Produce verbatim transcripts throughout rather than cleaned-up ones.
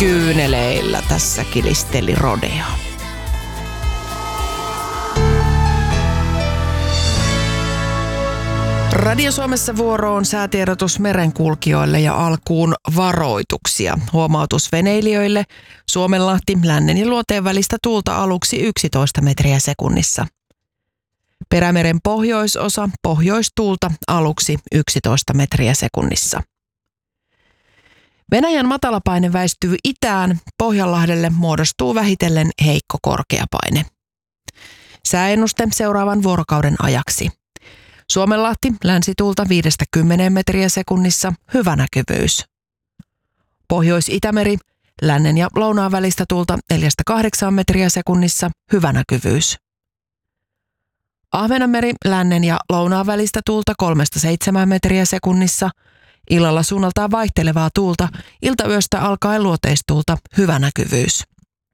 kyyneleillä tässä kilisteli rodeo. Radio Suomessa vuoroon säätiedotus merenkulkijoille ja alkuun varoituksia. Huomautus veneilijöille. Suomenlahti, lännen ja luoteen välistä tuulta aluksi yksitoista metriä sekunnissa. Perämeren pohjoisosa, pohjoistuulta aluksi yksitoista metriä sekunnissa. Venäjän matalapaine väistyy itään. Pohjanlahdelle muodostuu vähitellen heikko korkeapaine. Sääennuste seuraavan vuorokauden ajaksi. Suomenlahti, länsituulta viidestä kymmeneen metriä sekunnissa, hyvä näkyvyys. Pohjois-Itämeri, lännen ja lounaan välistä tuulta neljästä kahdeksaan metriä sekunnissa, hyvä näkyvyys. Ahvenanmeri, lännen ja lounaan välistä tuulta kolmesta seitsemään metriä sekunnissa, illalla suunnaltaan vaihtelevaa tuulta, iltayöstä alkaen luoteistuulta, hyvä näkyvyys.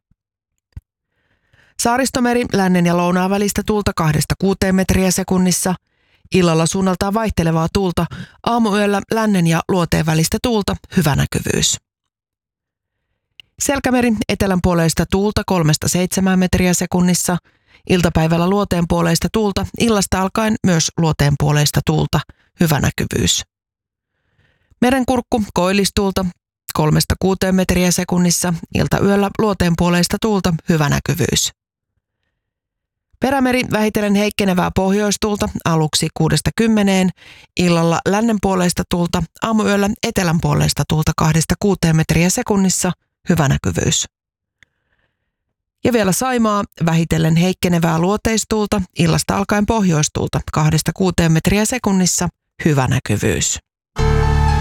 Saaristomeri, lännen ja lounaan välistä tuulta kahdesta kuuteen metriä sekunnissa, illalla suunnaltaan vaihtelevaa tuulta, aamuyöllä lännen ja luoteen välistä tuulta, hyvä näkyvyys. Selkämeri, etelän puoleista tuulta kolmesta seitsemään metriä sekunnissa, iltapäivällä luoteen puoleista tuulta, illasta alkaen myös luoteen puoleista tuulta, hyvä näkyvyys. Merenkurkku, koillistuulta kolmesta kuuteen metriä sekunnissa, iltayöllä luoteen puoleista tuulta, hyvä näkyvyys. Perämeri, vähitellen heikkenevää pohjoistuulta aluksi kuudesta kymmeneen, illalla lännen puoleista tuulta, aamuyöllä etelän puoleista tuulta kahdesta kuuteen metriä sekunnissa, hyvä näkyvyys. Ja vielä Saimaa, vähitellen heikkenevää luoteistuulta, illasta alkaen pohjoistuulta kahdesta kuuteen metriä sekunnissa, hyvä näkyvyys.